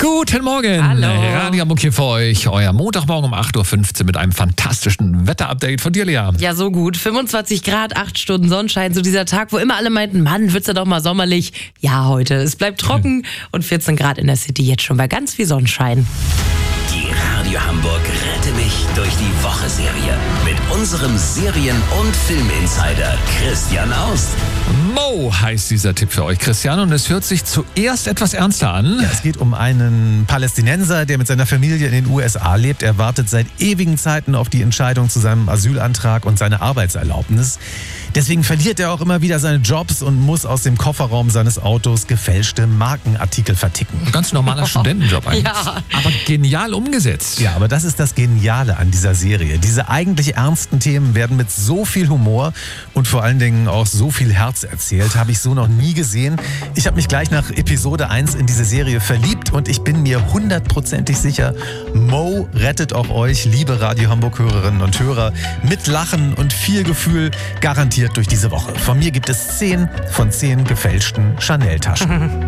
Guten Morgen. Hallo. Radio Hamburg hier für euch. Euer Montagmorgen um 8.15 Uhr mit einem fantastischen Wetterupdate von dir, Lea. Ja, so gut. 25 Grad, 8 Stunden Sonnenschein. So dieser Tag, wo immer alle meinten, Mann, wird's ja doch mal sommerlich. Ja, heute. Es bleibt trocken und 14 Grad in der City jetzt schon bei ganz viel Sonnenschein. Die Radio Hamburg Rette mich durch die Woche-Serie mit unserem Serien- und Filminsider Christian Aust. Mo heißt dieser Tipp für euch, Christian, und es hört sich zuerst etwas ernster an. Ja, es geht um einen Palästinenser, der mit seiner Familie in den USA lebt. Er wartet seit ewigen Zeiten auf die Entscheidung zu seinem Asylantrag und seine Arbeitserlaubnis. Deswegen verliert er auch immer wieder seine Jobs und muss aus dem Kofferraum seines Autos gefälschte Markenartikel verticken. Ein ganz normaler Studentenjob eigentlich. Ja. Aber genial umgesetzt. Ja, aber das ist das Geniale an dieser Serie. Diese eigentlich ernsten Themen werden mit so viel Humor und vor allen Dingen auch so viel Herz erzählt. Habe ich so noch nie gesehen. Ich habe mich gleich nach Episode 1 in diese Serie verliebt und ich bin mir 100%ig sicher, Mo rettet auch euch, liebe Radio Hamburg-Hörerinnen und Hörer, mit Lachen und viel Gefühl garantiert durch diese Woche. Von mir gibt es 10 von 10 gefälschten Chanel-Taschen.